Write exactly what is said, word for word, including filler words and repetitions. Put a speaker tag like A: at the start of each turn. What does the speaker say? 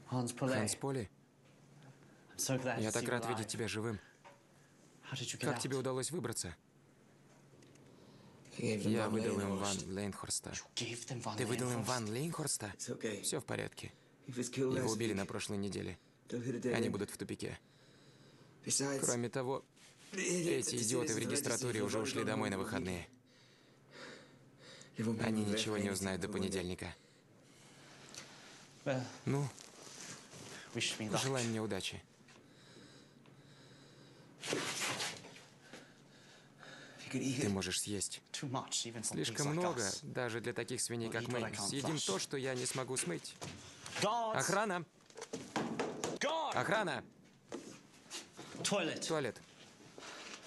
A: Hans
B: Поли, я так рад видеть тебя живым. Как тебе удалось выбраться? Я выдал им Ван Лейнхорста. Ты выдал им Ван Лейнхорста? Все в порядке. Его убили на прошлой неделе. Они будут в тупике. Кроме того, эти идиоты в регистратуре уже ушли домой на выходные. Они ничего не узнают до понедельника. Ну, желай мне удачи. Ты можешь съесть слишком много, даже для таких свиней, как мы. Съедим то, что я не смогу смыть. Охрана! Охрана! Туалет.